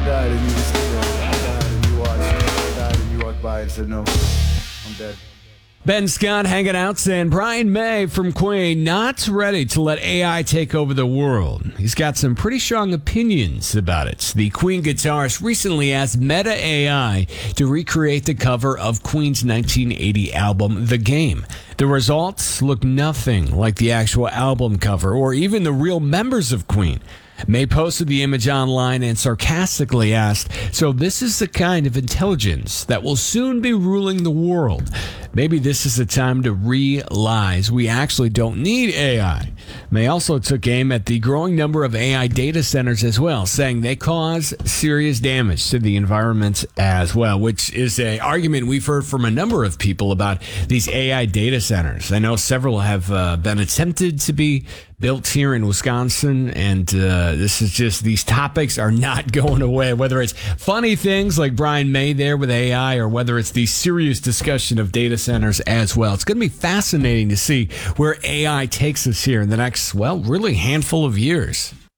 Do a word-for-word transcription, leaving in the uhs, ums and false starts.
died and you just stood there. I died and you watched. I died and you walked by and said, no, I'm dead. Ben Scott hanging out saying Brian May from Queen not ready to let A I take over the world. He's got some pretty strong opinions about it. The Queen guitarist recently asked Meta A I to recreate the cover of Queen's nineteen eighty album, The Game. The results look nothing like the actual album cover or even the real members of Queen. May posted the image online and sarcastically asked, so this is the kind of intelligence that will soon be ruling the world. Maybe this is the time to realize we actually don't need A I. May also took aim at the growing number of A I data centers as well, saying they cause serious damage to the environment as well, which is an argument we've heard from a number of people about these A I data centers. I know several have uh, been attempted to be built here in Wisconsin, and uh, this is just, these topics are not going away, whether it's funny things like Brian May there with A I or whether it's the serious discussion of data centers as well. It's going to be fascinating to see where A I takes us here in the next, well, really handful of years.